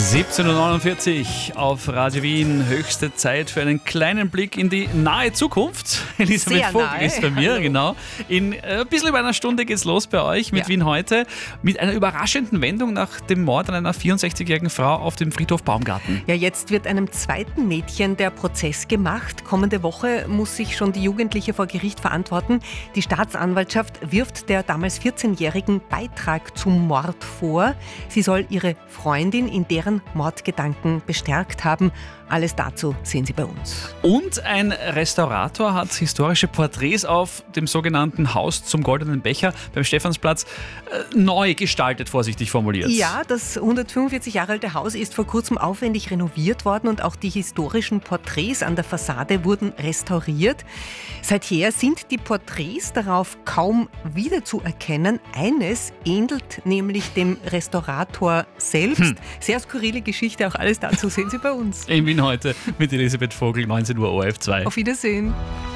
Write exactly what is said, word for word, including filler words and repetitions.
siebzehn Uhr neunundvierzig auf Radio Wien. Höchste Zeit für einen kleinen Blick in die nahe Zukunft. Elisabeth Sehr Vogel nahe. ist bei mir, Hallo. genau. In äh, ein bisschen über einer Stunde geht's los bei euch mit Ja. Wien heute. Mit einer überraschenden Wendung nach dem Mord an einer vierundsechzigjährigen Frau auf dem Friedhof Baumgarten. Ja, jetzt wird einem zweiten Mädchen der Prozess gemacht. Kommende Woche muss sich schon die Jugendliche vor Gericht verantworten. Die Staatsanwaltschaft wirft der damals vierzehnjährigen Beitrag zum Mord vor. Sie soll ihre Freundin in deren Mordgedanken bestärkt haben. Alles dazu sehen Sie bei uns. Und ein Restaurator hat historische Porträts auf dem sogenannten Haus zum Goldenen Becher beim Stephansplatz äh, neu gestaltet, vorsichtig formuliert. Ja, das hundertfünfundvierzig Jahre alte Haus ist vor kurzem aufwendig renoviert worden und auch die historischen Porträts an der Fassade wurden restauriert. Seither sind die Porträts darauf kaum wiederzuerkennen. Eines ähnelt nämlich dem Restaurator selbst. Hm. Sehr skurrile Geschichte, auch alles dazu sehen Sie bei uns. In Wien heute mit Elisabeth Vogel, neunzehn Uhr O R F zwei. Auf Wiedersehen.